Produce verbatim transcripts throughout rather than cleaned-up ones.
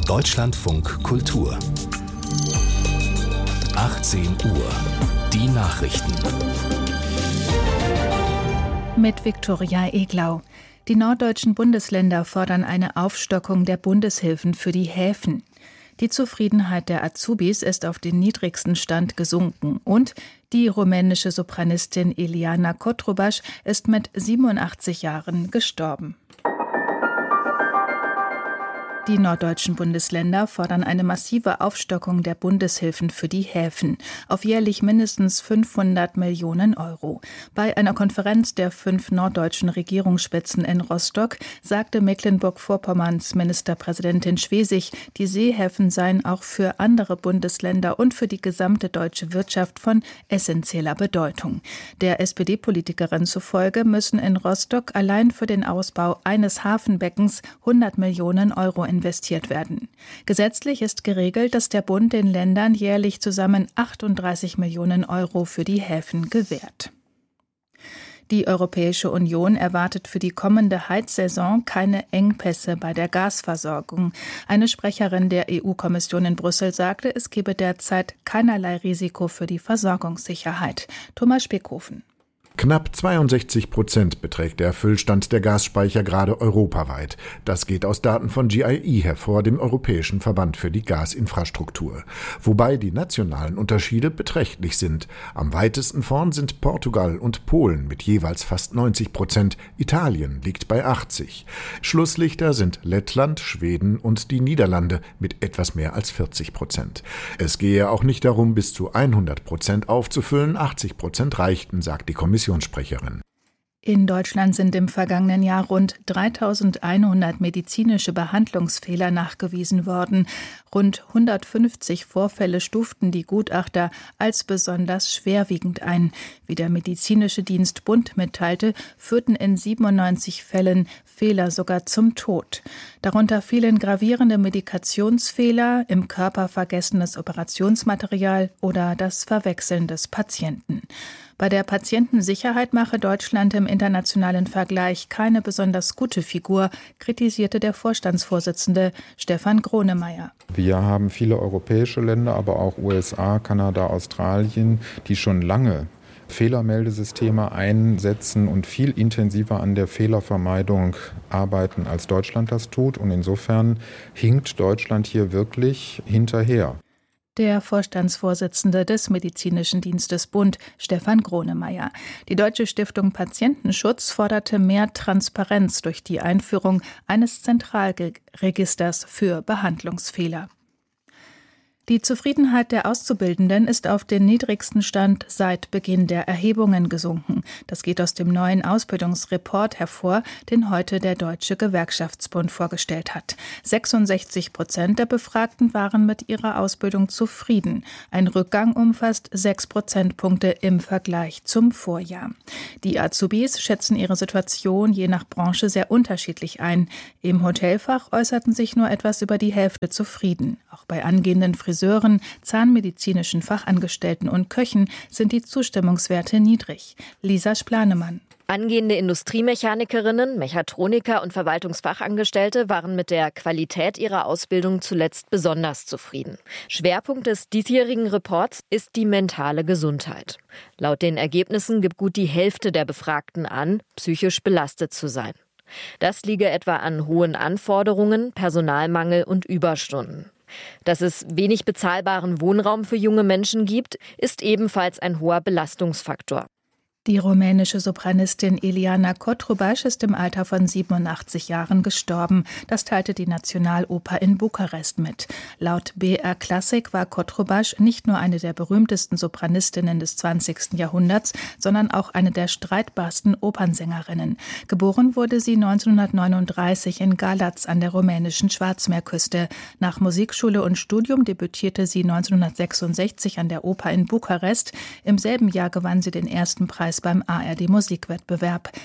Deutschlandfunk Kultur. achtzehn Uhr. Die Nachrichten. Mit Viktoria Eglau. Die norddeutschen Bundesländer fordern eine Aufstockung der Bundeshilfen für die Häfen. Die Zufriedenheit der Azubis ist auf den niedrigsten Stand gesunken und die rumänische Sopranistin Ileana Cotrubas ist mit siebenundachtzig Jahren gestorben. Die norddeutschen Bundesländer fordern eine massive Aufstockung der Bundeshilfen für die Häfen auf jährlich mindestens fünfhundert Millionen Euro. Bei einer Konferenz der fünf norddeutschen Regierungsspitzen in Rostock sagte Mecklenburg-Vorpommerns Ministerpräsidentin Schwesig, die Seehäfen seien auch für andere Bundesländer und für die gesamte deutsche Wirtschaft von essentieller Bedeutung. Der S P D-Politikerin zufolge müssen in Rostock allein für den Ausbau eines Hafenbeckens hundert Millionen Euro investiert werden. Gesetzlich ist geregelt, dass der Bund den Ländern jährlich zusammen achtunddreißig Millionen Euro für die Häfen gewährt. Die Europäische Union erwartet für die kommende Heizsaison keine Engpässe bei der Gasversorgung. Eine Sprecherin der E U-Kommission in Brüssel sagte, es gebe derzeit keinerlei Risiko für die Versorgungssicherheit. Thomas Speckhofen. Knapp zweiundsechzig Prozent beträgt der Füllstand der Gasspeicher gerade europaweit. Das geht aus Daten von G I E hervor, dem Europäischen Verband für die Gasinfrastruktur. Wobei die nationalen Unterschiede beträchtlich sind. Am weitesten vorn sind Portugal und Polen mit jeweils fast neunzig Prozent. Italien liegt bei achtzig. Schlusslichter sind Lettland, Schweden und die Niederlande mit etwas mehr als vierzig Prozent. Es gehe auch nicht darum, bis zu hundert Prozent aufzufüllen. achtzig Prozent reichten, sagt die Kommission. Sprecherin. In Deutschland sind im vergangenen Jahr rund dreitausendeinhundert medizinische Behandlungsfehler nachgewiesen worden. Rund hundertfünfzig Vorfälle stuften die Gutachter als besonders schwerwiegend ein. Wie der medizinische Dienst Bund mitteilte, führten in siebenundneunzig Fällen Fehler sogar zum Tod. Darunter fielen gravierende Medikationsfehler, im Körper vergessenes Operationsmaterial oder das Verwechseln des Patienten. Bei der Patientensicherheit mache Deutschland im internationalen Vergleich keine besonders gute Figur, kritisierte der Vorstandsvorsitzende Stefan Gronemeyer. Wir haben viele europäische Länder, aber auch U S A, Kanada, Australien, die schon lange Fehlermeldesysteme einsetzen und viel intensiver an der Fehlervermeidung arbeiten, als Deutschland das tut. Und insofern hinkt Deutschland hier wirklich hinterher. Der Vorstandsvorsitzende des Medizinischen Dienstes Bund, Stefan Gronemeyer. Die Deutsche Stiftung Patientenschutz forderte mehr Transparenz durch die Einführung eines Zentralregisters für Behandlungsfehler. Die Zufriedenheit der Auszubildenden ist auf den niedrigsten Stand seit Beginn der Erhebungen gesunken. Das geht aus dem neuen Ausbildungsreport hervor, den heute der Deutsche Gewerkschaftsbund vorgestellt hat. sechsundsechzig Prozent der Befragten waren mit ihrer Ausbildung zufrieden. Ein Rückgang umfasst sechs Prozentpunkte im Vergleich zum Vorjahr. Die Azubis schätzen ihre Situation je nach Branche sehr unterschiedlich ein. Im Hotelfach äußerten sich nur etwas über die Hälfte zufrieden. Auch bei angehenden Friseuren, zahnmedizinischen Fachangestellten und Köchen sind die Zustimmungswerte niedrig. Lisa Splanemann. Angehende Industriemechanikerinnen, Mechatroniker und Verwaltungsfachangestellte waren mit der Qualität ihrer Ausbildung zuletzt besonders zufrieden. Schwerpunkt des diesjährigen Reports ist die mentale Gesundheit. Laut den Ergebnissen gibt gut die Hälfte der Befragten an, psychisch belastet zu sein. Das liege etwa an hohen Anforderungen, Personalmangel und Überstunden. Dass es wenig bezahlbaren Wohnraum für junge Menschen gibt, ist ebenfalls ein hoher Belastungsfaktor. Die rumänische Sopranistin Ileana Cotrubas ist im Alter von siebenundachtzig Jahren gestorben. Das teilte die Nationaloper in Bukarest mit. Laut B R Classic war Cotrubas nicht nur eine der berühmtesten Sopranistinnen des zwanzigsten Jahrhunderts, sondern auch eine der streitbarsten Opernsängerinnen. Geboren wurde sie neunzehnhundertneununddreißig in Galați an der rumänischen Schwarzmeerküste. Nach Musikschule und Studium debütierte sie neunzehnhundertsechsundsechzig an der Oper in Bukarest. Im selben Jahr gewann sie den ersten Preis beim A R D-Musikwettbewerb.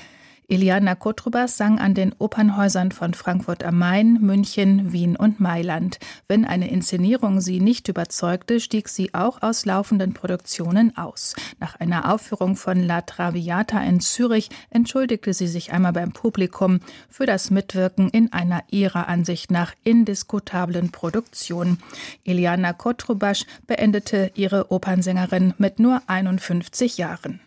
Iliana Kotrubas sang an den Opernhäusern von Frankfurt am Main, München, Wien und Mailand. Wenn eine Inszenierung sie nicht überzeugte, stieg sie auch aus laufenden Produktionen aus. Nach einer Aufführung von La Traviata in Zürich entschuldigte sie sich einmal beim Publikum für das Mitwirken in einer ihrer Ansicht nach indiskutablen Produktion. Iliana Kotrubas beendete ihre Opernsängerin mit nur einundfünfzig Jahren.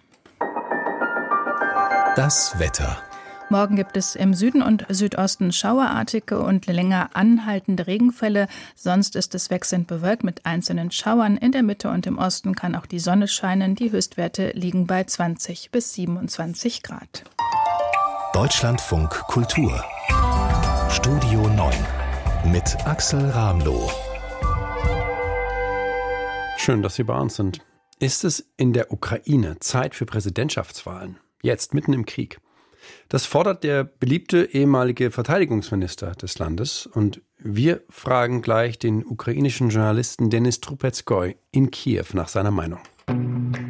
Das Wetter. Morgen gibt es im Süden und Südosten schauerartige und länger anhaltende Regenfälle. Sonst ist es wechselnd bewölkt mit einzelnen Schauern. In der Mitte und im Osten kann auch die Sonne scheinen. Die Höchstwerte liegen bei zwanzig bis siebenundzwanzig Grad. Deutschlandfunk Kultur. Studio neun mit Axel Ramloh. Schön, dass Sie bei uns sind. Ist es in der Ukraine Zeit für Präsidentschaftswahlen? Jetzt, mitten im Krieg. Das fordert der beliebte ehemalige Verteidigungsminister des Landes. Und wir fragen gleich den ukrainischen Journalisten Denis Trubetskoy in Kiew nach seiner Meinung.